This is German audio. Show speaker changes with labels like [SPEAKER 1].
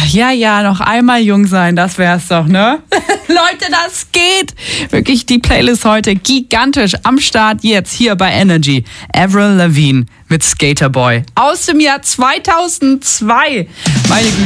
[SPEAKER 1] Ja, noch einmal jung sein, das wär's doch, ne? Leute, das geht! Wirklich, die Playlist heute gigantisch am Start jetzt hier bei Energy. Avril Lavigne mit Skater Boy aus dem Jahr 2002. Meine Güte.